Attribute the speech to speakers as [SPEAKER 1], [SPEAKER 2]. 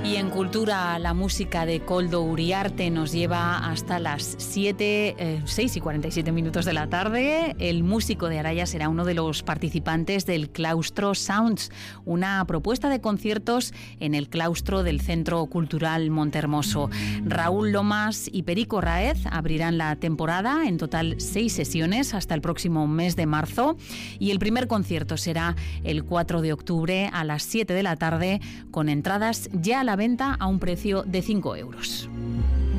[SPEAKER 1] Y en Cultura, la música de Koldo Uriarte nos lleva hasta las 6 y 47 minutos de la tarde. El músico de Araya será uno de los participantes del Claustro Sounds, una propuesta de conciertos en el claustro del Centro Cultural Montehermoso. Raúl Lomas y Perico Raez abrirán la temporada, en total 6 sesiones hasta el próximo mes de marzo. Y el primer concierto será el 4 de octubre a las 7 de la tarde, con entradas ya a la venta a un precio de 5 euros.